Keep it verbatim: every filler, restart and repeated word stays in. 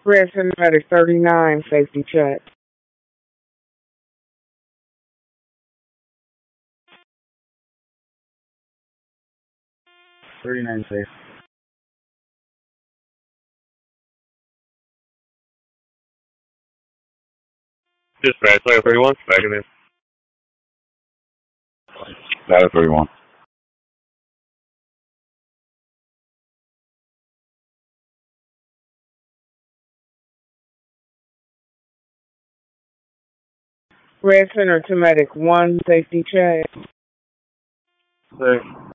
Red Cinematic thirty-nine, safety check. thirty-nine safe. Dispatch, Ladder thirty-one, back in there. Ladder thirty-one. Red Center to Medic one, safety check. Safe.